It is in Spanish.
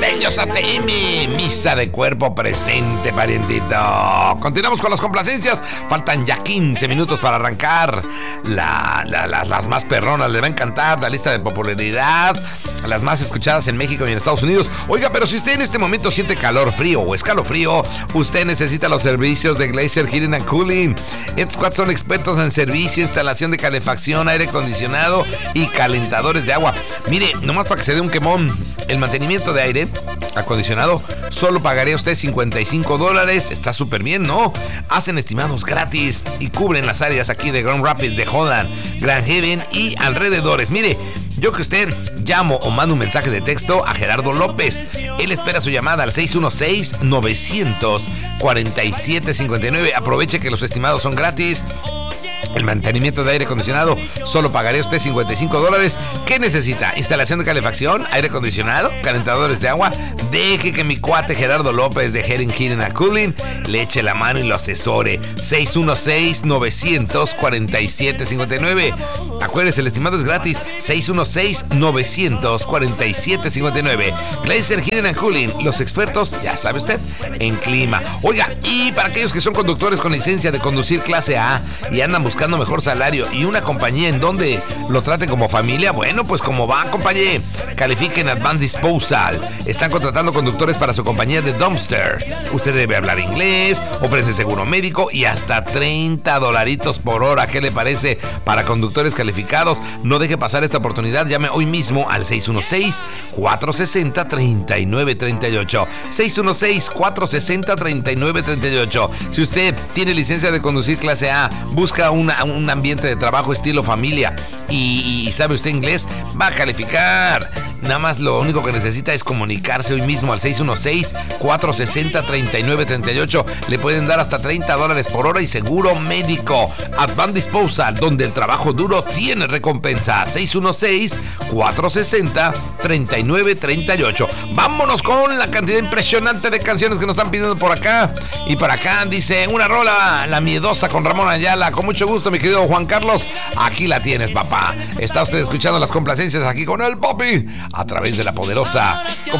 Norteños ATM, misa de cuerpo presente, parientito. Continuamos con las complacencias. Faltan ya 15 minutos para arrancar. Las más perronas, le va a encantar la lista de popularidad, las más escuchadas en México y en Estados Unidos. Oiga, pero si usted en este momento siente calor, frío o escalofrío, usted necesita los servicios de Glacier Heating and Cooling. Estos cuatro son expertos en servicio, instalación de calefacción, aire acondicionado y calentadores de agua. Mire, nomás para que se dé un quemón, el mantenimiento de aire acondicionado solo pagaría usted $55. Está súper bien, ¿no? Hacen estimados gratis y cubren las áreas aquí de Grand Rapids, de Holland, Grand Haven y alrededores. Mire, yo que usted llamo o mando un mensaje de texto a Gerardo López. Él espera su llamada al 616-947-59. Aproveche que los estimados son gratis. El mantenimiento de aire acondicionado solo pagaría usted $55. ¿Qué necesita? Instalación de calefacción, aire acondicionado, calentadores de agua. Deje que mi cuate Gerardo López de Heating and Cooling le eche la mano y lo asesore. 616-947-59. Acuérdese, el estimado es gratis. 616-947-59. Glacier Heating and Cooling, los expertos, ya sabe usted, en clima. Oiga, y para aquellos que son conductores con licencia de conducir clase A y andan buscando mejor salario y una compañía en donde lo traten como familia, bueno, pues como va, compañía, califiquen Advanced Disposal. Están contratando conductores para su compañía de dumpster. Usted debe hablar inglés, ofrece seguro médico y hasta $30 por hora. ¿Qué le parece para conductores calificados? No deje pasar esta oportunidad. Llame hoy mismo al 616-460-3938. 616-460-3938. Si usted tiene licencia de conducir clase A, busca un ambiente de trabajo estilo familia y sabe usted inglés, va a calificar. Nada más lo único que necesita es comunicarse hoy mismo al 616-460-3938. Le pueden dar hasta $30 por hora y seguro médico. Advanced Disposal, donde el trabajo duro tiene recompensa. 616-460-3938. Vámonos con la cantidad impresionante de canciones que nos están pidiendo por acá. Y por acá dice una rola, La Miedosa con Ramón Ayala. Con mucho gusto, mi querido Juan Carlos. Aquí la tienes, papá. Está usted escuchando las complacencias aquí con el Papi a través de la poderosa